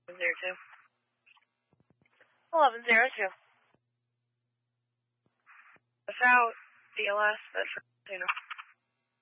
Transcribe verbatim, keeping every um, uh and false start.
Zero two. Eleven zero two. Without D L S, that's you know.